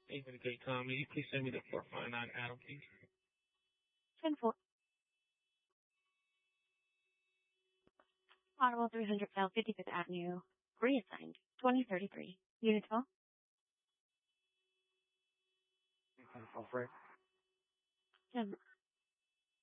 Even a good comedy. Please send me the 459 Adam, please. 10-4. Audible 300 South 55th Avenue. Reassigned. 2033. Unit 12. Frank. 10.